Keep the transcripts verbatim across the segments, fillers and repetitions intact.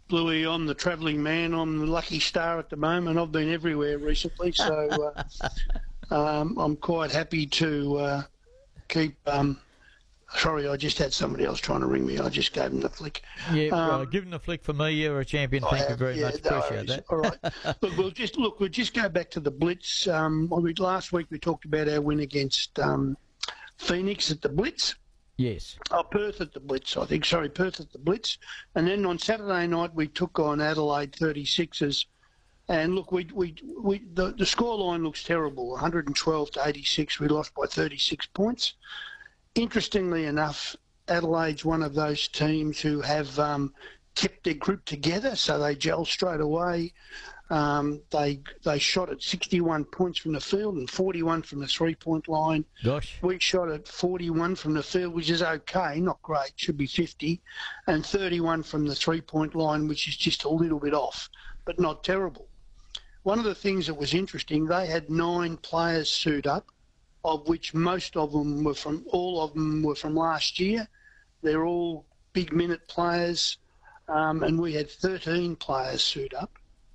Bluey, I'm the travelling man. I'm the lucky star at the moment. I've been everywhere recently, so uh, um, I'm quite happy to uh, keep... Um, sorry, I just had somebody else trying to ring me. I just gave them the flick. Yeah, um, right. Give them the flick for me. You're a champion. Thank have, you very yeah, much. No Appreciate worries. that. All right. Look, we'll just look. We'll just go back to the Blitz. Um, we, last week we talked about our win against um, Phoenix at the Blitz. Yes. Oh, Perth at the Blitz, I think. Sorry, Perth at the Blitz. And then on Saturday night, we took on Adelaide thirty-sixers. And look, we we we the, the scoreline looks terrible, one hundred twelve to eighty-six. We lost by thirty-six points. Interestingly enough, Adelaide's one of those teams who have um, kept their group together, so they gel straight away. Um, they they shot at sixty-one points from the field and forty-one from the three-point line. Gosh. We shot at forty-one from the field, which is okay, not great, should be fifty, and thirty-one from the three-point line, which is just a little bit off, but not terrible. One of the things that was interesting, they had nine players suit up, of which most of them were from, all of them were from last year. They're all big minute players, um, and we had thirteen players suit up.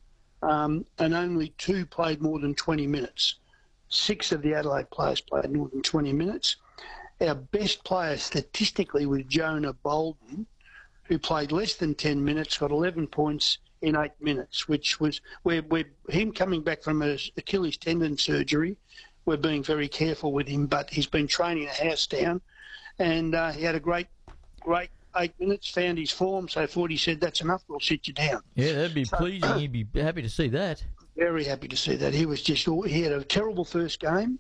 Um, and only two played more than twenty minutes. Six of the Adelaide players played more than twenty minutes. Our best player statistically was Jonah Bolden, who played less than ten minutes, got eleven points in eight minutes, which was where we're, him coming back from a Achilles tendon surgery. We're being very careful with him, but he's been training a house down, and uh, he had a great, great eight minutes, found his form, so Forty said, that's enough, we'll sit you down. Yeah, that'd be so, pleasing. He'd be happy to see that. Very happy to see that. He was just, he had a terrible first game.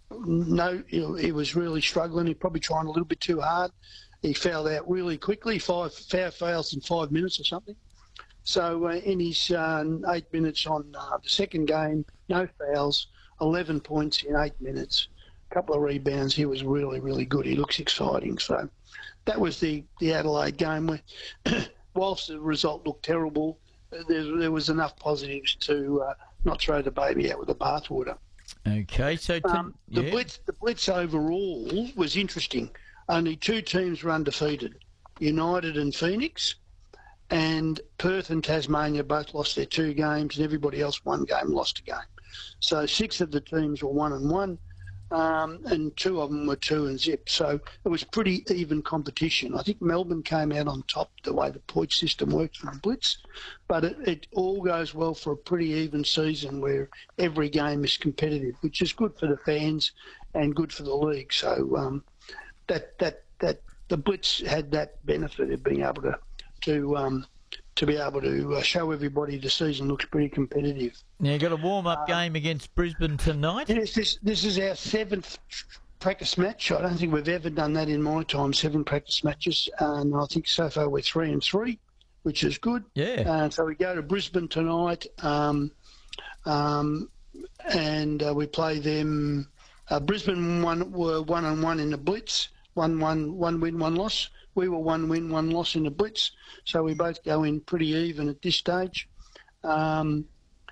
No, you know, he was really struggling. He probably trying a little bit too hard. He fouled out really quickly, five foul fouls in five minutes or something. So uh, in his uh, eight minutes on uh, the second game, no fouls, eleven points in eight minutes, a couple of rebounds. He was really, really good. He looks exciting. So that was the, the Adelaide game where, whilst the result looked terrible, there, there was enough positives to uh, not throw the baby out with the bathwater. Okay, so to, um, the yeah. blitz, the blitz overall was interesting. Only two teams were undefeated: United and Phoenix, and Perth and Tasmania both lost their two games, and everybody else one game lost a game. So six of the teams were one and one. Um, and two of them were two and zip. So it was pretty even competition. I think Melbourne came out on top the way the point system works for the Blitz, but it, it all goes well for a pretty even season where every game is competitive, which is good for the fans and good for the league. So um, that that that the Blitz had that benefit of being able to to um, to be able to uh, show everybody the season looks pretty competitive. Now, you've got a warm-up um, game against Brisbane tonight. Yes, this, this is our seventh practice match. I don't think we've ever done that in my time, seven practice matches. And I think so far we're three and three, which is good. Yeah. And so we go to Brisbane tonight, um, um, and uh, we play them. Uh, Brisbane one, were one and one in the Blitz, one, one, one win, one loss. We were one win, one loss in the Blitz, so we both go in pretty even at this stage. Um,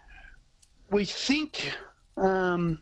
we think um,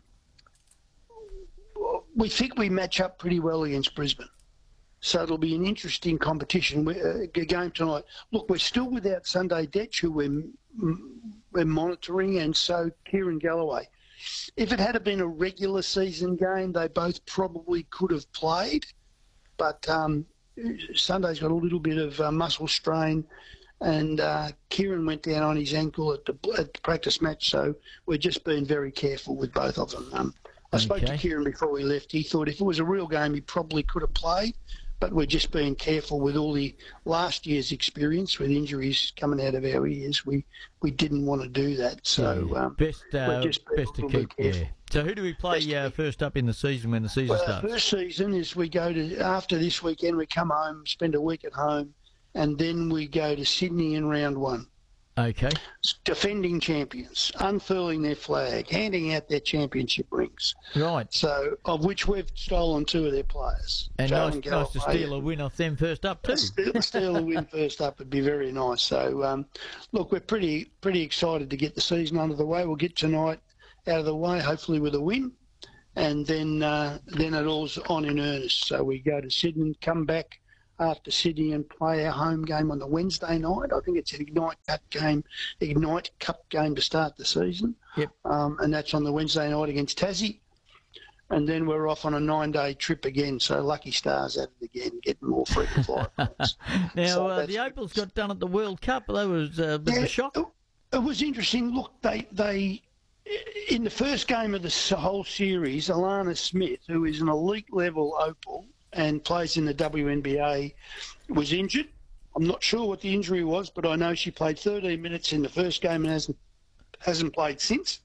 we think we match up pretty well against Brisbane, so it'll be an interesting competition. We, uh, game tonight. Look, we're still without Sunday Detch, who we're we're monitoring, and so Kieran Galloway. If it had been a regular season game, they both probably could have played, but. Um, Sunday's got a little bit of uh, muscle strain, and uh, Kieran went down on his ankle at the, at the practice match, so we're just being very careful with both of them. Um, I okay. spoke to Kieran before we left. He thought if it was a real game, he probably could have played, but we're just being careful with all the last year's experience with injuries coming out of our ears. We we didn't want to do that, so yeah. um, best uh, we're just best to keep. Yeah. So who do we play uh, first up in the season when the season well, starts? Our first season is we go to, after this weekend, we come home, spend a week at home, and then we go to Sydney in round one. Okay. Defending champions, unfurling their flag, handing out their championship rings. Right. So, of which we've stolen two of their players. And Joe nice, and nice to steal a win off them first up too. Steal, steal a win first up would be very nice. So, um, look, we're pretty pretty excited to get the season under the way. We'll get tonight out of the way, hopefully with a win, and then uh, then it all's on in earnest. So we go to Sydney, come back after Sydney and play our home game on the Wednesday night. I think it's an Ignite Cup game, Ignite Cup game to start the season. Yep. Um, and that's on the Wednesday night against Tassie. And then we're off on a nine-day trip again. So Lucky Stars at it again, getting more frequent flyer points. Now, so uh, the Opals got done at the World Cup. That was a bit yeah, of a shock. It, it was interesting. Look, they they in the first game of the whole series, Alana Smith, who is an elite-level Opal and plays in the W N B A, was injured. I'm not sure what the injury was, but I know she played thirteen minutes in the first game and hasn't hasn't played since.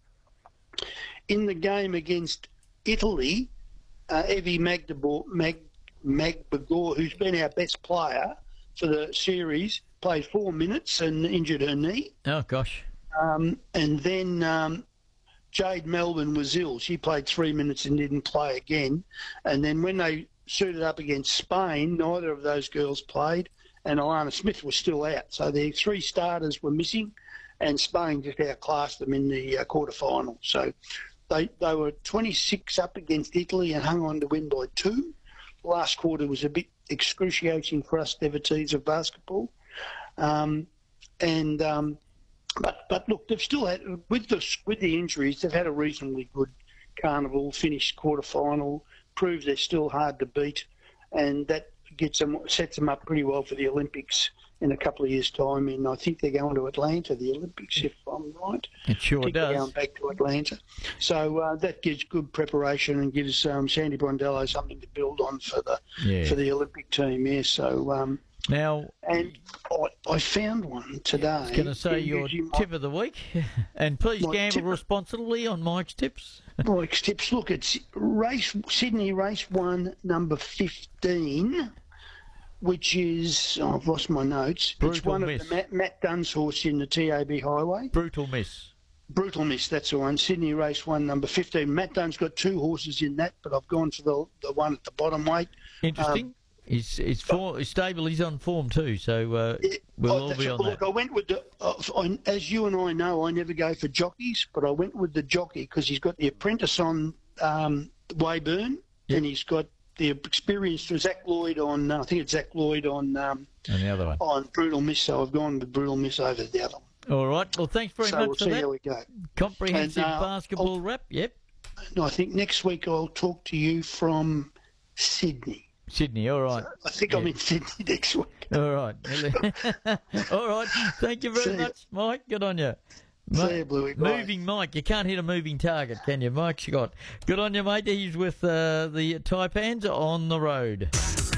In the game against Italy, uh, Evie Magdabor, Mag, Magbagor, who's been our best player for the series, played four minutes and injured her knee. Oh, gosh. Um, and then um, Jade Melbourne was ill. She played three minutes and didn't play again. And then when they suited up against Spain, neither of those girls played, and Alana Smith was still out. So the three starters were missing, and Spain just outclassed them in the uh, quarter-final. So They they were twenty-six up against Italy and hung on to win by two. Last quarter was a bit excruciating for us devotees of basketball. Um, and um, but but look, they've still had with the with the injuries, they've had a reasonably good carnival, finished quarter final, proved they're still hard to beat, and that gets them sets them up pretty well for the Olympics in a couple of years' time. And I think they're going to Atlanta, the Olympics, if I'm right. It sure I think does. They're going back to Atlanta. So uh, that gives good preparation and gives um, Sandy Brondello something to build on for the yeah. for the Olympic team. Yeah. So um, now, and I, I found one today. I was going to say your tip of the week, and please gamble responsibly on Mike's tips. Mike's tips. Look, it's race Sydney race one, number fifteen. Which is, oh, I've lost my notes. Brutal it's one Miss. of the Matt, Matt Dunn's horse in the T A B Highway. Brutal Miss. Brutal Miss, that's the one. Sydney race one, number fifteen. Matt Dunn's got two horses in that, but I've gone for the the one at the bottom weight. Interesting. Um, He's, he's, for, he's stable, he's on form too, so uh, it, we'll oh, all be on look, that. I went with the, uh, I, as you and I know, I never go for jockeys, but I went with the jockey because he's got the apprentice on um, Weyburn, yep. and he's got the experience to Zach Lloyd on, uh, I think it's Zach Lloyd on um, and the other one. on Brutal Miss, so I've gone with Brutal Miss over the other one. All right, well, thanks very so much we'll for see that. How we go. Comprehensive and, uh, basketball I'll, wrap, yep. No, I think next week I'll talk to you from Sydney. Sydney, all right. So I think yeah. I'm in Sydney next week. All right. all right, thank you very see much, you. Mike. Good on you. See you, Bluey. Bye. Moving Mike. You can't hit a moving target, can you, Mike Scott? Good on you, mate. He's with uh, the Taipans on the road.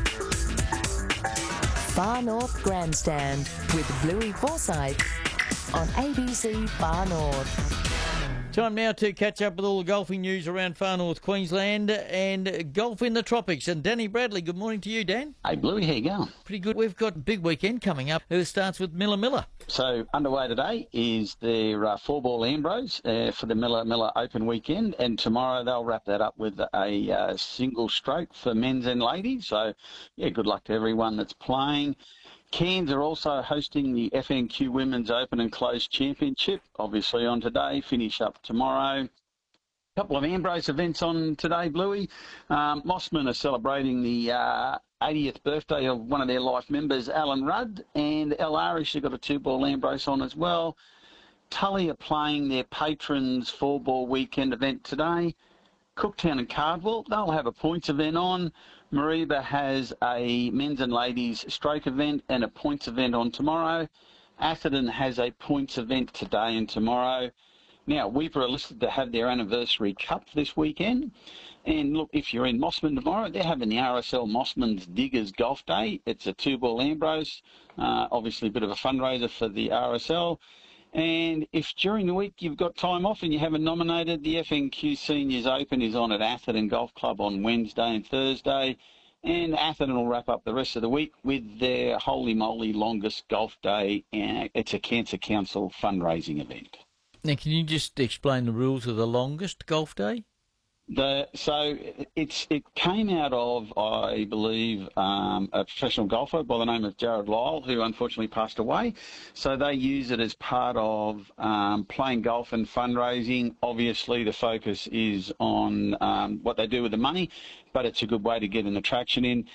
Far North Grandstand with Bluey Forsyth on A B C Far North. Time now to catch up with all the golfing news around Far North Queensland and golf in the tropics. And Danny Bradley, good morning to you, Dan. Hey, Bluey, how you going? Pretty good. We've got a big weekend coming up. It starts with Miller Miller. So underway today is their uh, four-ball Ambrose uh, for the Miller Miller Open weekend, and tomorrow they'll wrap that up with a uh, single stroke for men's and ladies. So, yeah, good luck to everyone that's playing. Cairns are also hosting the F N Q Women's Open and Closed Championship, obviously on today, finish up tomorrow. A couple of Ambrose events on today, Bluey. Um, Mossman are celebrating the uh, eightieth birthday of one of their life members, Alan Rudd, and El Arish have got a two-ball Ambrose on as well. Tully are playing their patrons four-ball weekend event today. Cooktown and Cardwell, they'll have a points event on. Mariba has a men's and ladies stroke event and a points event on tomorrow. Atherton has a points event today and tomorrow. Now, Weeper are listed to have their anniversary cup this weekend. And look, if you're in Mossman tomorrow, they're having the R S L Mossman's Diggers Golf Day. It's a two-ball Ambrose, uh, obviously a bit of a fundraiser for the R S L. And if during the week you've got time off and you haven't nominated, the F N Q Seniors Open is on at Atherton Golf Club on Wednesday and Thursday. And Atherton will wrap up the rest of the week with their holy moly longest golf day. Uh, it's a Cancer Council fundraising event. Now, can you just explain the rules of the longest golf day? The, so it's it came out of, I believe, um, a professional golfer by the name of Jared Lyle, who unfortunately passed away. So they use it as part of um, playing golf and fundraising. Obviously, the focus is on um, what they do with the money, but it's a good way to get an attraction in.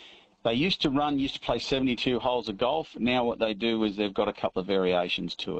They used to run, used to play seventy-two holes of golf. Now what they do is they've got a couple of variations to it.